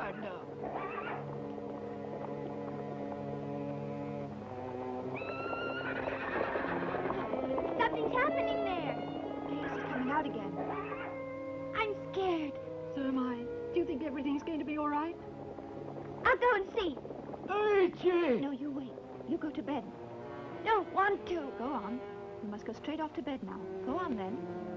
partner. Something's happening there. Gas is coming out again. I'm scared. So am I. Do you think everything's going to be all right? I'll go and see. Archie! No, you wait. You go to bed. Don't want to. Go on. You must go straight off to bed now. Go on, then.